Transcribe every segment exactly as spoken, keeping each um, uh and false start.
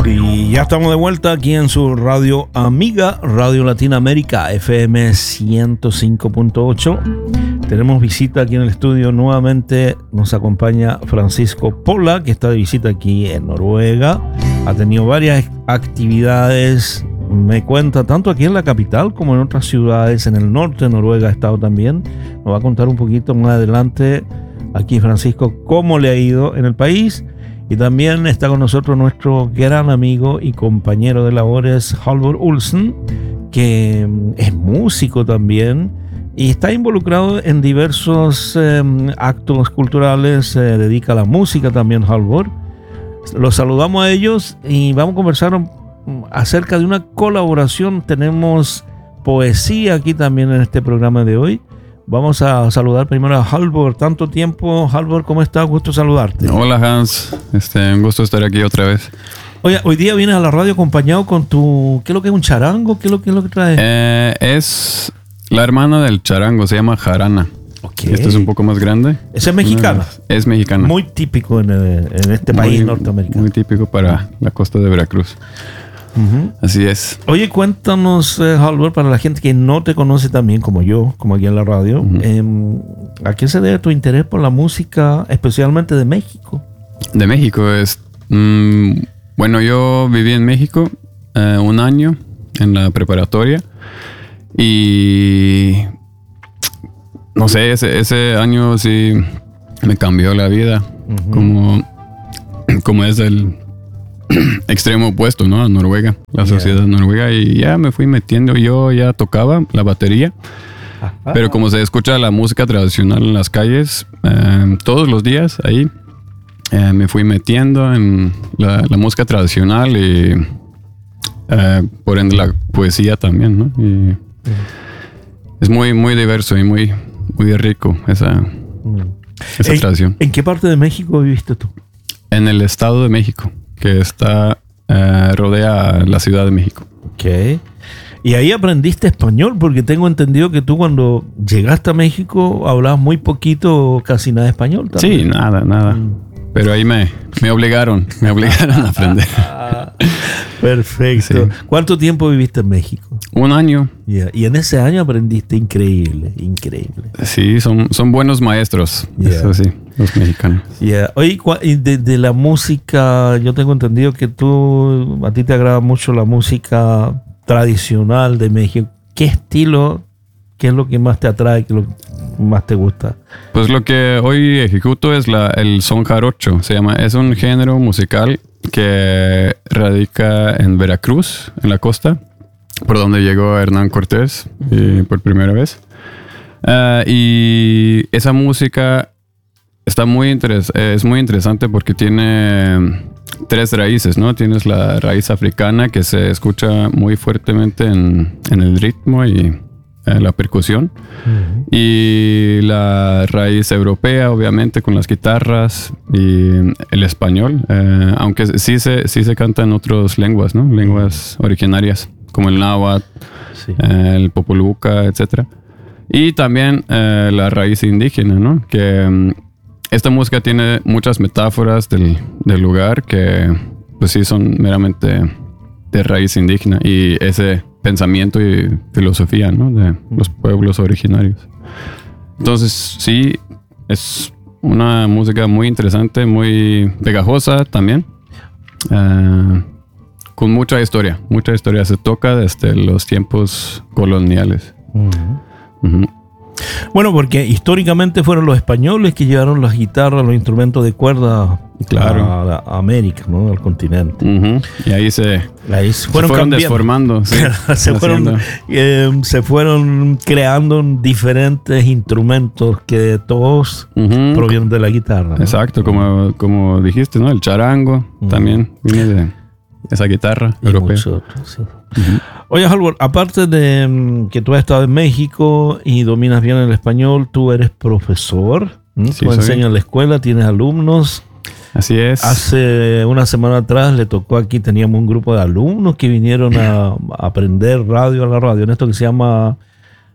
Y ya estamos de vuelta aquí en su radio amiga, Radio Latinoamérica, F M ciento cinco punto ocho. Tenemos visita aquí en el estudio. Nuevamente nos acompaña Francisco Pola, que está de visita aquí en Noruega. Ha tenido varias actividades, me cuenta, tanto aquí en la capital como en otras ciudades. En el norte de Noruega ha estado también. Nos va a contar un poquito más adelante aquí, Francisco, cómo le ha ido en el país. Y también está con nosotros nuestro gran amigo y compañero de labores, Halvor Olsen, que es músico también y está involucrado en diversos eh, actos culturales. Se dedica a la música también, Halvor. Los saludamos a ellos y vamos a conversar acerca de una colaboración. Tenemos poesía aquí también en este programa de hoy. Vamos a saludar primero a Halvor. Tanto tiempo, Halvor, ¿cómo estás? Gusto saludarte. Hola, Hans. Este, un gusto estar aquí otra vez. Oye, hoy día vienes a la radio acompañado con tu... ¿Qué es lo que es un charango? ¿Qué es lo que, es lo que traes? Eh, es la hermana del charango, se llama jarana. Okay. Esta es un poco más grande. ¿Esa es mexicana? Es mexicana. Muy típico en, en este muy, país norteamericano. Muy típico para la costa de Veracruz. Uh-huh. Así es. Oye, cuéntanos, eh, Halvor, para la gente que no te conoce también, como yo, como aquí en la radio, uh-huh. eh, ¿a qué se debe tu interés por la música, especialmente de México? De México es... Mmm, bueno, yo viví en México eh, un año en la preparatoria y... No sé, ese, ese año sí me cambió la vida. Uh-huh. Como, como es el... extremo opuesto, ¿no? A Noruega, la yeah. sociedad noruega, y ya me fui metiendo. Yo ya tocaba la batería, ajá, pero como se escucha la música tradicional en las calles eh, todos los días ahí, eh, me fui metiendo en la, la música tradicional y eh, por ende la poesía también, ¿no? Y yeah. es muy, muy diverso y muy, muy rico esa, mm. esa ¿En, tradición. ¿En qué parte de México viviste tú? En el Estado de México, que está eh, rodea la Ciudad de México. Ok. Y ahí aprendiste español, porque tengo entendido que tú cuando llegaste a México hablabas muy poquito, casi nada español también. Sí, nada, nada. Mm. Pero ahí me, me obligaron, me obligaron a aprender. Perfecto. Sí. ¿Cuánto tiempo viviste en México? Un año. Yeah. Y en ese año aprendiste increíble, increíble. Sí, son, son buenos maestros, yeah. eso sí, los mexicanos. Yeah. Oye, de, de la música, yo tengo entendido que tú, a ti te agrada mucho la música tradicional de México. ¿Qué estilo, qué es lo que más te atrae, qué es lo que más te gusta? Pues lo que hoy ejecuto es la, el son jarocho, se llama, es un género musical que radica en Veracruz, en la costa, por donde llegó Hernán Cortés y por primera vez. Uh, y esa música está muy interes- es muy interesante porque tiene tres raíces, ¿no? Tienes la raíz africana que se escucha muy fuertemente en, en el ritmo y eh, la percusión. Uh-huh. Y la raíz europea, obviamente, con las guitarras y el español, eh, aunque sí se, sí se canta en otras lenguas, ¿no? Lenguas originarias, como el náhuatl, sí. eh, el popoluca, etcétera. Y también eh, la raíz indígena, ¿no? Que um, esta música tiene muchas metáforas del, del lugar que, pues sí, son meramente de raíz indígena y ese pensamiento y filosofía, ¿no? De los pueblos originarios. Entonces, sí, es una música muy interesante, muy pegajosa también, uh, con mucha historia. Mucha historia se toca desde los tiempos coloniales. Uh-huh. Uh-huh. Bueno, porque históricamente fueron los españoles que llevaron las guitarras, los instrumentos de cuerda, claro, a, a América, ¿no? Al continente. Uh-huh. Y ahí se, ahí se fueron, se fueron desformando. Sí, se, fueron, eh, se fueron creando diferentes instrumentos que todos uh-huh. provienen de la guitarra, ¿no? Exacto, como, como dijiste, ¿no? El charango uh-huh. también viene de esa guitarra y europea. Otros, sí. Uh-huh. Oye, Halvor, aparte de um, que tú has estado en México y dominas bien el español, tú eres profesor, ¿no? Sí, tú enseñas en la escuela, tienes alumnos. Así es. Hace una semana atrás le tocó aquí, teníamos un grupo de alumnos que vinieron a, a aprender radio a la radio, en esto que se llama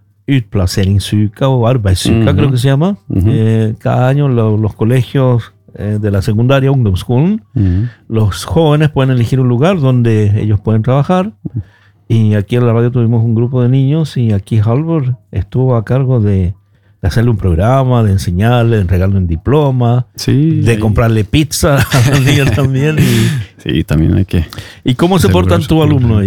Utplaceringsuka o Arbeidssuka, uh-huh. creo que se llama. Uh-huh. Eh, cada año lo, los colegios eh, de la secundaria, Ungdomsskolen. Uh-huh. Los jóvenes pueden elegir un lugar donde ellos pueden trabajar. Y aquí en la radio tuvimos un grupo de niños y aquí Halvor estuvo a cargo de, de hacerle un programa, de enseñarle, de entregarle un diploma, sí, de ahí. comprarle pizza a los niños también. Y, sí, también hay que... ¿Y cómo se portan tus alumnos?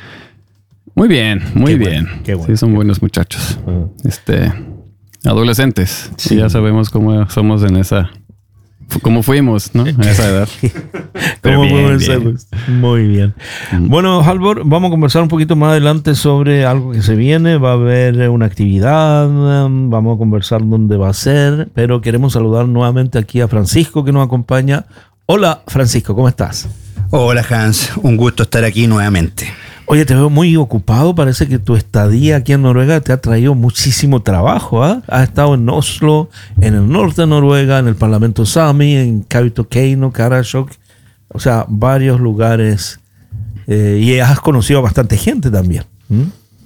Muy bien, muy qué bien. Bueno, qué bueno, sí, son buenos muchachos. Uh-huh. Este, adolescentes. Sí. Sí, ya sabemos cómo somos en esa... Cómo fuimos, ¿no? A esa edad. ¿Cómo bien, bien. Muy bien. Mm. Bueno, Halvor, vamos a conversar un poquito más adelante sobre algo que se viene. Va a haber una actividad, vamos a conversar dónde va a ser, pero queremos saludar nuevamente aquí a Francisco que nos acompaña. Hola, Francisco, ¿cómo estás? Hola, Hans. Un gusto estar aquí nuevamente. Oye, te veo muy ocupado. Parece que tu estadía aquí en Noruega te ha traído muchísimo trabajo. ¿eh? Has estado en Oslo, en el norte de Noruega, en el Parlamento Sami, en Kautokeino, Karasjok. O sea, varios lugares. Eh, y has conocido a bastante gente también. ¿Mm?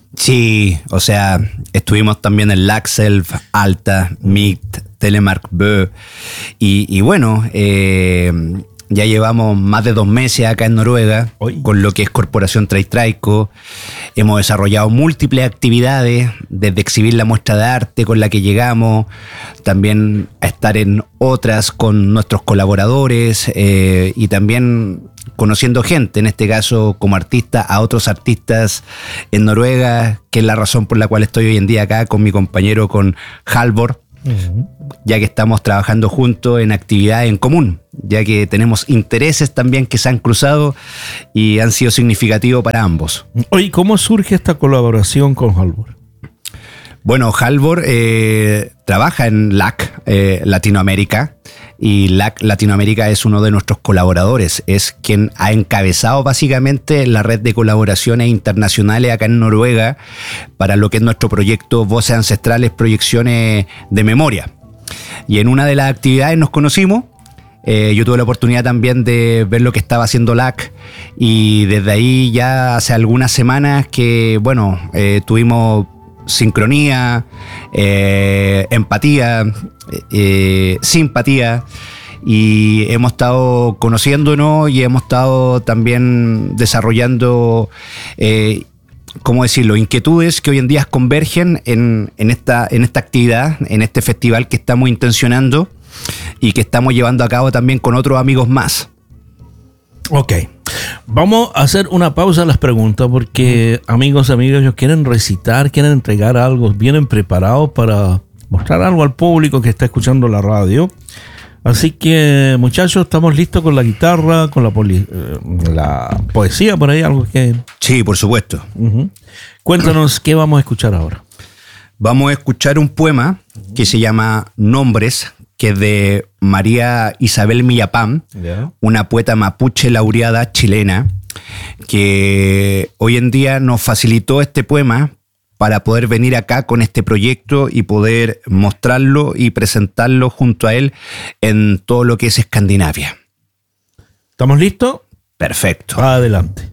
Sí, o sea, estuvimos también en Lakselv, Alta, Mykt, Telemark Bø. Y, y bueno... Eh, Ya llevamos más de dos meses acá en Noruega Oy. con lo que es Corporación Traistraico. Hemos desarrollado múltiples actividades, desde exhibir la muestra de arte con la que llegamos, también a estar en otras con nuestros colaboradores eh, y también conociendo gente, en este caso como artista, a otros artistas en Noruega, que es la razón por la cual estoy hoy en día acá con mi compañero, con Halvor. Uh-huh. Ya que estamos trabajando juntos en actividades en común, ya que tenemos intereses también que se han cruzado y han sido significativos para ambos. Oye, ¿cómo surge esta colaboración con Halvor? Bueno, Halvor eh, trabaja en L A C eh, Latinoamérica y L A C Latinoamérica es uno de nuestros colaboradores, es quien ha encabezado básicamente la red de colaboraciones internacionales acá en Noruega para lo que es nuestro proyecto Voces Ancestrales, Proyecciones de Memoria. Y en una de las actividades nos conocimos. Eh, yo tuve la oportunidad también de ver lo que estaba haciendo L A C y desde ahí ya hace algunas semanas que, bueno, eh, tuvimos sincronía, eh, empatía, eh, simpatía y hemos estado conociéndonos y hemos estado también desarrollando, eh, ¿cómo decirlo?, inquietudes que hoy en día convergen en, en, esta, en esta actividad, en este festival que estamos intencionando y que estamos llevando a cabo también con otros amigos más. Ok, vamos a hacer una pausa en las preguntas porque amigos y amigas, ellos quieren recitar, quieren entregar algo, vienen preparados para mostrar algo al público que está escuchando la radio. Así que muchachos, estamos listos con la guitarra, con la, poli- la poesía por ahí, algo que... Sí, por supuesto. Uh-huh. Cuéntanos qué vamos a escuchar ahora. Vamos a escuchar un poema que se llama Nombres, que es de María Isabel Millapán, yeah. una poeta mapuche laureada chilena, que hoy en día nos facilitó este poema para poder venir acá con este proyecto y poder mostrarlo y presentarlo junto a él en todo lo que es Escandinavia. ¿Estamos listos? Perfecto. Adelante.